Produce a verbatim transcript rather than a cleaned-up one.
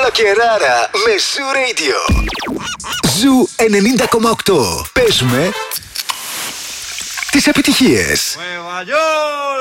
Μακεράρα με Ζου Radio. Ζου ενενήντα κόμμα οκτώ. Παίζουμε τις επιτυχίες.